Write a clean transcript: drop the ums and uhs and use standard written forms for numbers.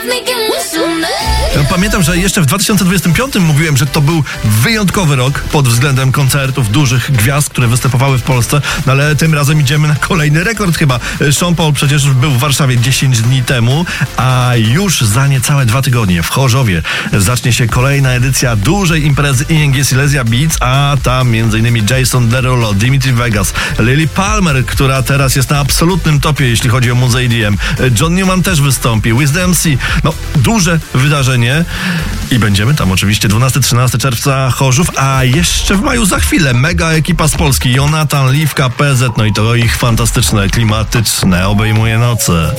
Pamiętam, że jeszcze w 2025 mówiłem, że to był wyjątkowy rok pod względem koncertów dużych gwiazd, które występowały w Polsce, no ale tym razem idziemy na kolejny rekord chyba. Sean Paul przecież był w Warszawie 10 dni temu, a już za niecałe 2 tygodnie w Chorzowie zacznie się kolejna edycja dużej imprezy ING Silesia Beats, a tam m.in. Jason Derulo, Dimitri Vegas, Lily Palmer, która teraz jest na absolutnym topie, jeśli chodzi o muzykę EDM. John Newman też wystąpi, Wiz MC. No, duże wydarzenie i będziemy tam oczywiście 12-13 czerwca Chorzów, a jeszcze w maju za chwilę mega ekipa z Polski, Jonatan, Liwka, PZ, no i to ich fantastyczne, klimatyczne obejmuje noce.